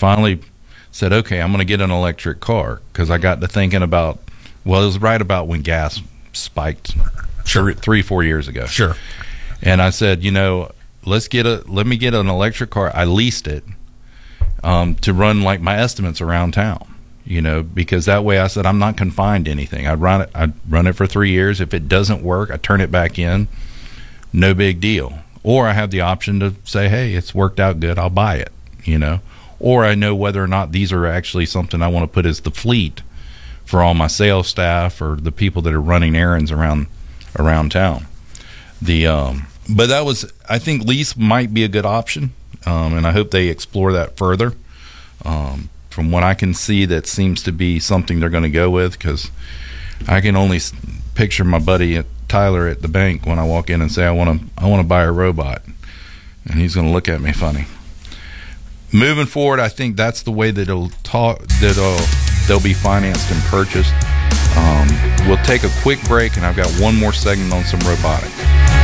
finally said, okay, I'm going to get an electric car, because I got to thinking about, well, it was right about when gas spiked 3-4 years ago. Sure. And I said, let me get an electric car. I leased it to run like my estimates around town, because that way I said I'm not confined to anything. I'd run it for 3 years. If it doesn't work, I turn it back in. No big deal. Or I have the option to say, hey, it's worked out good, I'll buy it, Or I know whether or not these are actually something I want to put as the fleet for all my sales staff or the people that are running errands around town. But that was, I think lease might be a good option, and I hope they explore that further. From what I can see, that seems to be something they're going to go with, because I can only picture my buddy Tyler at the bank when I walk in and say I want to buy a robot, and he's going to look at me funny. Moving forward, I think that's the way that they'll be financed and purchased. We'll take a quick break, and I've got one more segment on some robotics.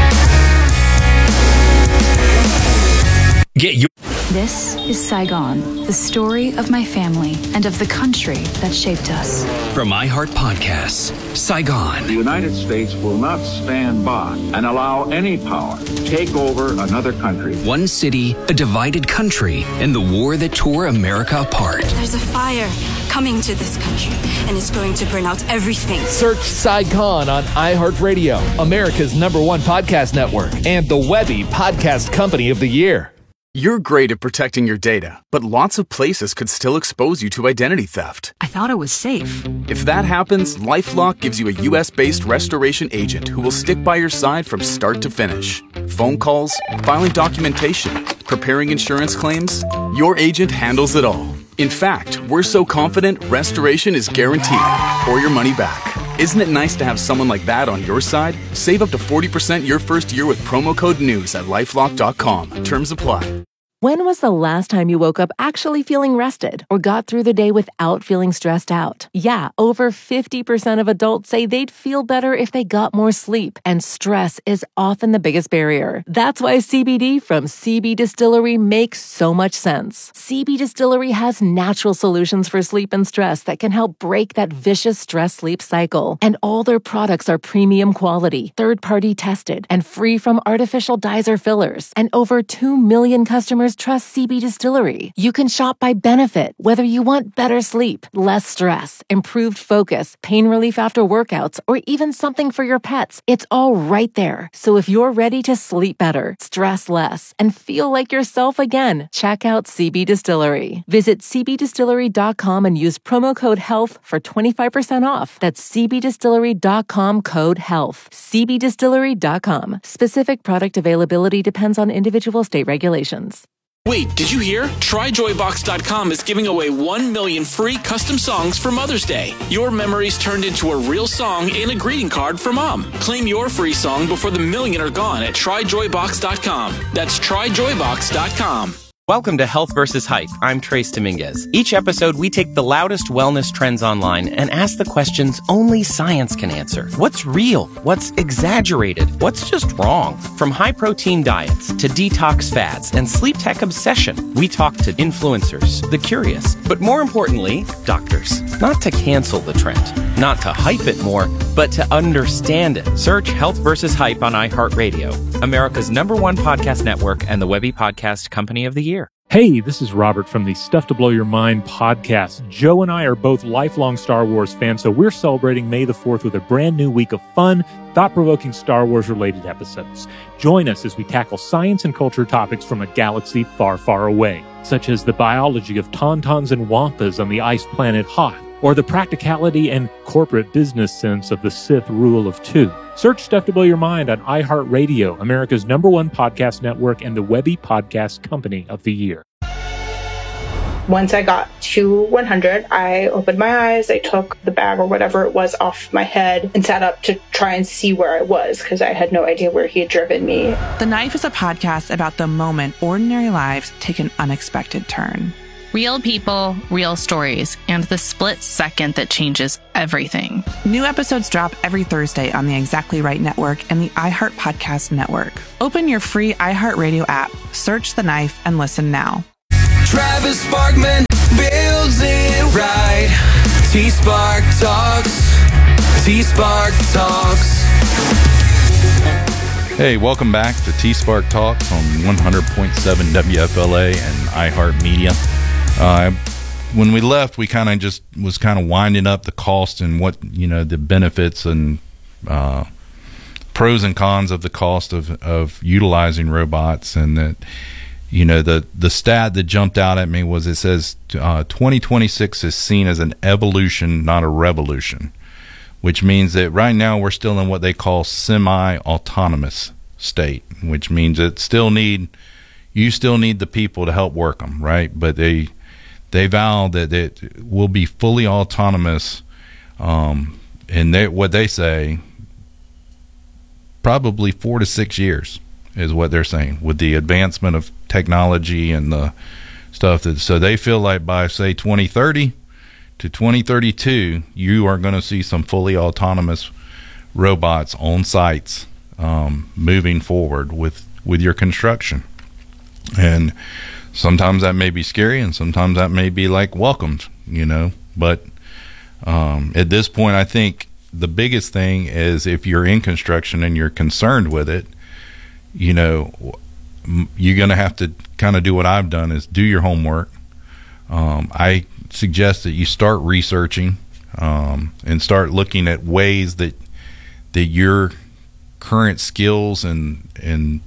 This is Saigon, the story of my family and of the country that shaped us. From iHeart Podcasts, Saigon. The United States will not stand by and allow any power to take over another country. One city, a divided country, and the war that tore America apart. There's a fire coming to this country, and it's going to burn out everything. Search Saigon on iHeartRadio, America's #1 podcast network, and the Webby Podcast Company of the Year. You're great at protecting your data, but lots of places could still expose you to identity theft. I thought it was safe. If that happens, LifeLock gives you a U.S.-based restoration agent who will stick by your side from start to finish. Phone calls, filing documentation, preparing insurance claims, your agent handles it all. In fact, we're so confident restoration is guaranteed, or your money back. Isn't it nice to have someone like that on your side? Save up to 40% your first year with promo code NEWS at LifeLock.com. Terms apply. When was the last time you woke up actually feeling rested or got through the day without feeling stressed out? Yeah, over 50% of adults say they'd feel better if they got more sleep, and stress is often the biggest barrier. That's why CBD from CB Distillery makes so much sense. CB Distillery has natural solutions for sleep and stress that can help break that vicious stress-sleep cycle. And all their products are premium quality, third-party tested, and free from artificial dyes or fillers. And over 2 million customers trust CB Distillery. You can shop by benefit, whether you want better sleep, less stress, improved focus, pain relief after workouts, or even something for your pets. It's all right there. So if you're ready to sleep better, stress less, and feel like yourself again, check out CB Distillery. Visit cbdistillery.com and use promo code HEALTH for 25% off. That's cbdistillery.com code HEALTH. cbdistillery.com. Specific product availability depends on individual state regulations. Wait, did you hear? TryJoyBox.com is giving away 1 million free custom songs for Mother's Day. Your memories turned into a real song and a greeting card for Mom. Claim your free song before the million are gone at TryJoyBox.com. That's TryJoyBox.com. Welcome to Health vs. Hype. I'm Trace Dominguez. Each episode, we take the loudest wellness trends online and ask the questions only science can answer. What's real? What's exaggerated? What's just wrong? From high-protein diets to detox fads and sleep tech obsession, we talk to influencers, the curious, but more importantly, doctors. Not to cancel the trend, not to hype it more, but to understand it. Search Health vs. Hype on iHeartRadio, America's #1 podcast network and the Webby Podcast Company of the Year. Hey, this is Robert from the Stuff to Blow Your Mind podcast. Joe and I are both lifelong Star Wars fans, so we're celebrating May the 4th with a brand new week of fun, thought-provoking Star Wars-related episodes. Join us as we tackle science and culture topics from a galaxy far, far away, such as the biology of tauntauns and wampas on the ice planet Hoth, or the practicality and corporate business sense of the Sith rule of 2. Search Stuff to Blow Your Mind on iHeartRadio, America's #1 podcast network and the Webby Podcast Company of the Year. Once I got to 100, I opened my eyes, I took the bag or whatever it was off my head and sat up to try and see where I was because I had no idea where he had driven me. The Knife is a podcast about the moment ordinary lives take an unexpected turn. Real people, real stories, and the split second that changes everything. New episodes drop every Thursday on the Exactly Right Network and the iHeart Podcast Network. Open your free iHeartRadio app, search The Knife, and listen now. Travis Sparkman. T-Spark Talks. T-Spark Talks. Hey, welcome back to T-Spark Talks on 100.7 WFLA and iHeartMedia. When we left, we kind of just was kind of winding up the cost and what, the benefits and pros and cons of the cost of utilizing robots. And that, the stat that jumped out at me was, it says 2026 is seen as an evolution, not a revolution, which means that right now we're still in what they call semi-autonomous state, which means you still need the people to help work them, right? But they vow that it will be fully autonomous, and what they say, probably 4 to 6 years is what they're saying, with the advancement of technology and the stuff so they feel like by, say, 2030 to 2032, you are going to see some fully autonomous robots on sites, moving forward with your construction. And sometimes that may be scary, and sometimes that may be like welcomed, but at this point, I think the biggest thing is, if you're in construction and you're concerned with it, you're going to have to kind of do what I've done, is do your homework. I suggest that you start researching, and start looking at ways that your current skills and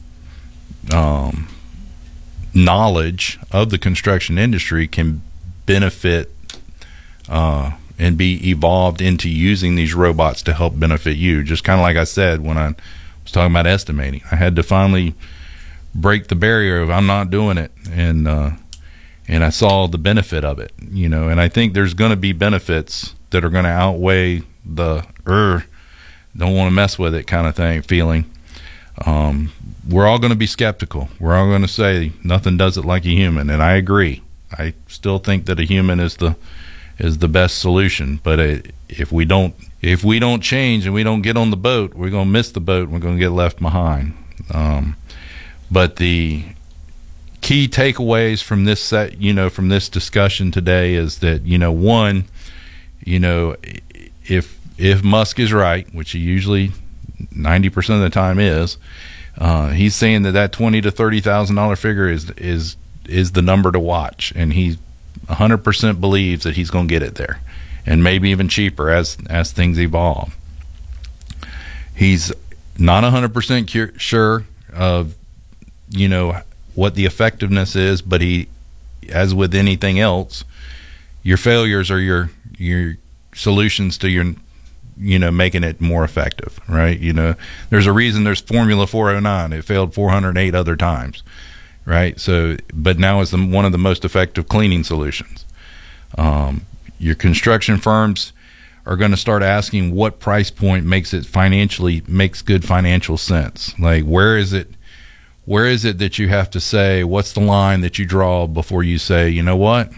knowledge of the construction industry can benefit and be evolved into using these robots to help benefit you. Just kind of like I said when I was talking about estimating, I had to finally break the barrier of I'm not doing it, and I saw the benefit of it, and I think there's going to be benefits that are going to outweigh the don't want to mess with it kind of feeling. We're all going to be skeptical. We're all going to say nothing does it like a human, and I agree. I still think that a human is the best solution. But if we don't change and we don't get on the boat, we're going to miss the boat and we're going to get left behind. But the key takeaways from this from this discussion today is that, one, if Musk is right, which he usually 90% of the time is, he's saying that $20,000 to $30,000 figure is the number to watch, and he 100% believes that he's going to get it there, and maybe even cheaper as things evolve. He's not 100% sure of what the effectiveness is, but he, as with anything else, your failures are your solutions to your making it more effective, right? There's a reason there's Formula 409. It failed 408 other times, right? So, but now it's one of the most effective cleaning solutions. Your construction firms are going to start asking what price point makes good financial sense. Like, where is it that you have to say, what's the line that you draw before you say, you know what?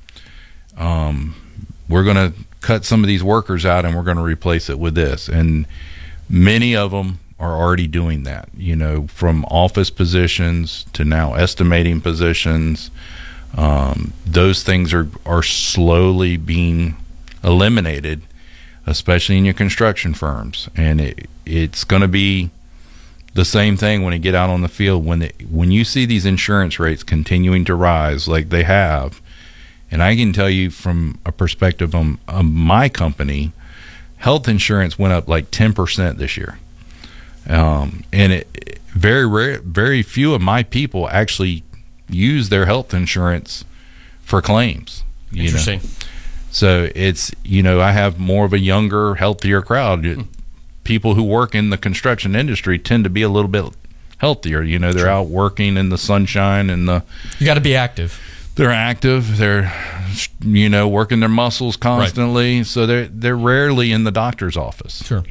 We're going to cut some of these workers out and we're going to replace it with this. And many of them are already doing that, from office positions to now estimating positions. Those things are slowly being eliminated, especially in your construction firms. And it's going to be the same thing when you get out on the field. When you see these insurance rates continuing to rise like they have, and I can tell you from a perspective of my company, health insurance went up like 10% this year. And very few of my people actually use their health insurance for claims. Interesting. So it's, I have more of a younger, healthier crowd. People who work in the construction industry tend to be a little bit healthier. They're out working in the sunshine and you got to be active. They're active. They're, working their muscles constantly. Right. So they're rarely in the doctor's office. Sure.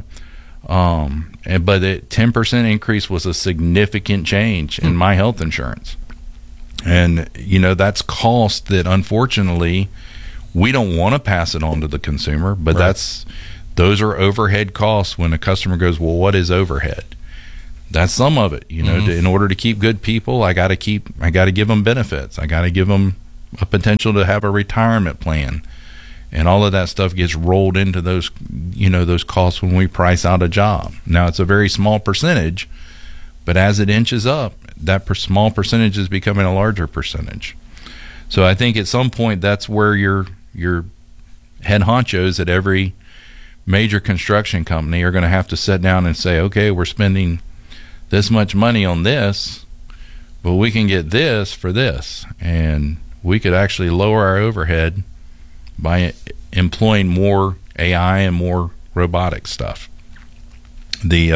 But the 10% increase was a significant change in my health insurance. And, that's cost that unfortunately we don't want to pass it on to the consumer, but right. Those are overhead costs. When a customer goes, well, what is overhead? That's some of it. In order to keep good people, I got to give them benefits. I got to give them a potential to have a retirement plan. And all of that stuff gets rolled into those, those costs when we price out a job. Now, it's a very small percentage, but as it inches up, that small percentage is becoming a larger percentage. So I think at some point that's where your head honchos at every major construction company are going to have to sit down and say, okay, we're spending this much money on this, but we can get this for this, and we could actually lower our overhead by employing more AI and more robotic stuff. We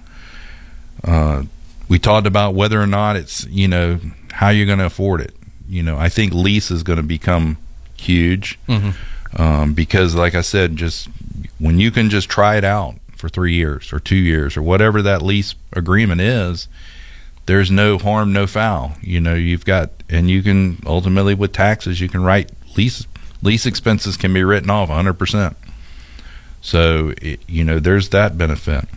talked about whether or not it's, how you're going to afford it. I think lease is going to become huge, because like I said, just when you can just try it out for 3 years or 2 years or whatever that lease agreement is, there's no harm, no foul. You've got, and you can ultimately with taxes, you can write lease expenses can be written off 100%. So, there's that benefit.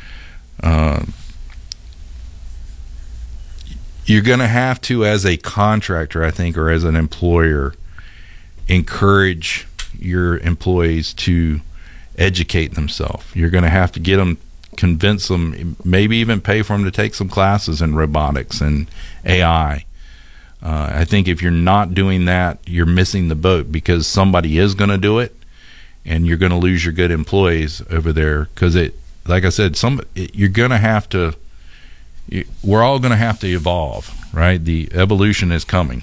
You're going to have to, as a contractor, I think, or as an employer, encourage your employees to educate themselves. You're going to have to get them, convince them, maybe even pay for them to take some classes in robotics and AI. I think if you're not doing that, you're missing the boat, because somebody is going to do it, and you're going to lose your good employees over there. Because like I said, you're going to have to. We're all going to have to evolve, right? The evolution is coming.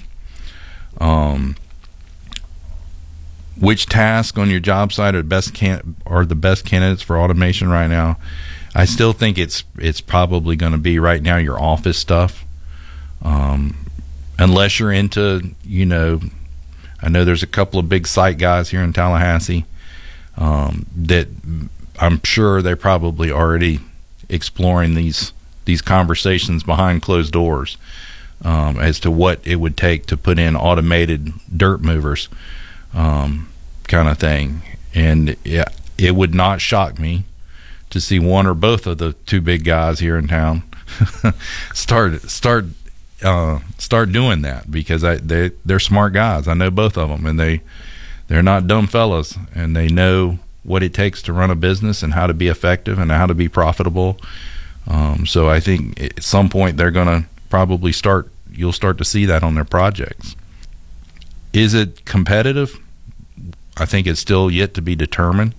Which tasks on your job site are the best candidates for automation right now? I still think it's probably going to be right now your office stuff. Unless you're into, I know there's a couple of big site guys here in Tallahassee that I'm sure they're probably already exploring these conversations behind closed doors as to what it would take to put in automated dirt movers, kind of thing. And it would not shock me to see one or both of the two big guys here in town start doing that, because they're smart guys. I know both of them, and they're not dumb fellas, and they know what it takes to run a business and how to be effective and how to be profitable. So I think at some point they're going to probably you'll start to see that on their projects. Is it competitive? I think it's still yet to be determined.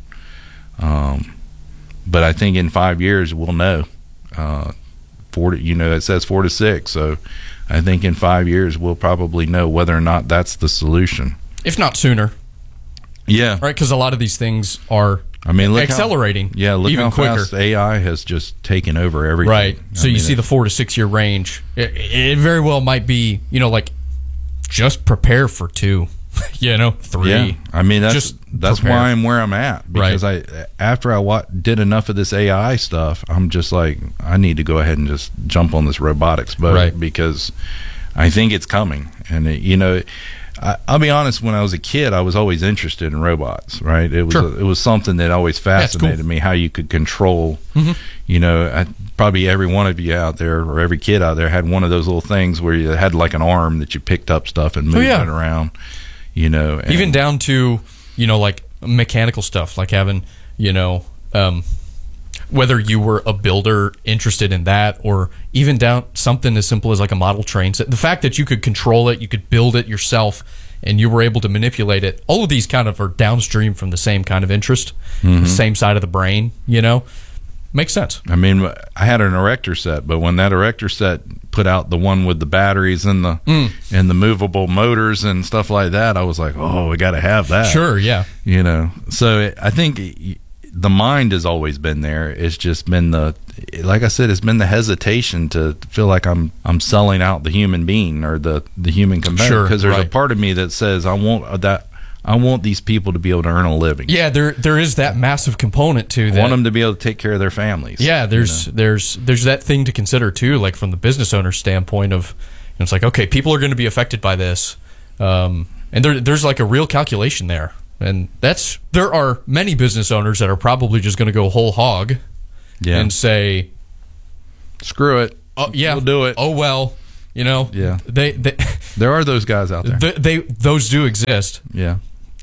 But I think in 5 years we'll know. It says 4 to 6. So I think in 5 years we'll probably know whether or not that's the solution. If not sooner. Yeah. Right, because a lot of these things are accelerating. Look even how quicker. fast AI has just taken over everything. Right. So you see the 4 to 6 year range. It very well might be, just prepare for 2, 3. Yeah. I mean, that's why I'm where I'm at, because after I did enough of this AI stuff, I'm just like, I need to go ahead and just jump on this robotics boat, because I think it's coming. And I'll be honest, when I was a kid, I was always interested in robots, right? It was something that always fascinated me, how you could control, probably every one of you out there, or every kid out there, had one of those little things where you had like an arm that you picked up stuff and moved it around, and even down to, like mechanical stuff, like having, whether you were a builder interested in that, or even down something as simple as like a model train set. The fact that you could control it, you could build it yourself, and you were able to manipulate it, all of these kind of are downstream from the same kind of interest, the same side of the brain, makes sense. I mean, I had an erector set, but when that erector set put out the one with the batteries and the movable motors and stuff like that, I was like, oh, we got to have that. Sure, yeah. So I think the mind has always been there. It's just been like I said, it's been the hesitation to feel like I'm selling out the human being or the human component, because there's a part of me that says I want these people to be able to earn a living. Yeah, there is that massive component to that. I want them to be able to take care of their families. Yeah, there's that thing to consider too, like from the business owner standpoint of, it's like, okay, people are going to be affected by this, and there's like a real calculation there. And there are many business owners that are probably just going to go whole hog and say, screw it. Oh, yeah. We'll do it. Oh, well, Yeah. They there are those guys out there. Those do exist. Yeah.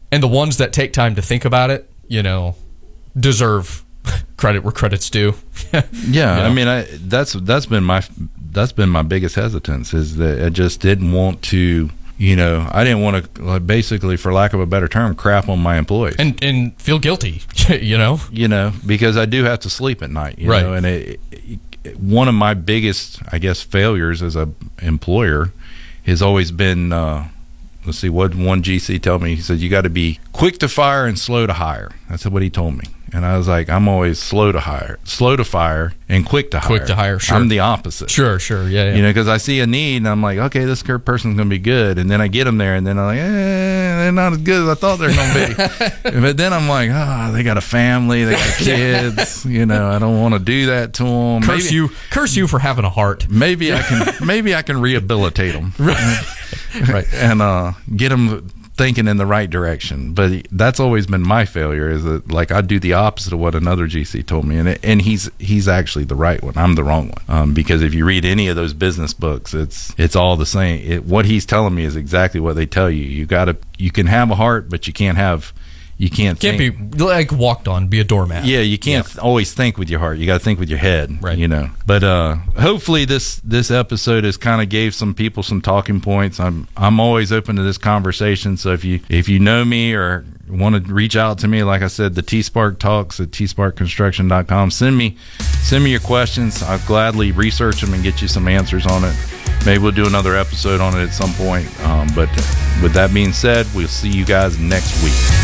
And the ones that take time to think about it, deserve credit where credit's due. Yeah, I mean, that's been my biggest hesitance, is that I just didn't want to, I didn't want to, basically, for lack of a better term, crap on my employees and feel guilty, because I do have to sleep at night, right? And one of my biggest, I guess, failures as a employer has always been. Let's see, what one GC told me. He said, you got to be quick to fire and slow to hire. That's what he told me. And I was like, I'm always slow to fire, and quick to hire. Quick to hire, sure. I'm the opposite. Sure, yeah. Because I see a need, and I'm like, okay, this person's going to be good. And then I get them there, and then I'm like, they're not as good as I thought they're going to be. But then I'm like, they got a family, they got kids. I don't want to do that to them. Curse you for having a heart. Maybe I can rehabilitate them. Right. And get them thinking in the right direction. But that's always been my failure, is that, like, I do the opposite of what another GC told me, and he's actually the right one. I'm the wrong one, because if you read any of those business books, it's all the same. What he's telling me is exactly what they tell you. You can have a heart, but you can't be like walked on, be a doormat. Yeah, you can't always think with your heart. You got to think with your head, right? But hopefully this episode has kind of gave some people some talking points. I'm always open to this conversation. So if you know me or want to reach out to me, like I said, the T-Spark Talks at tsparkconstruction.com. Send me your questions. I'll gladly research them and get you some answers on it. Maybe we'll do another episode on it at some point. But with that being said, we'll see you guys next week.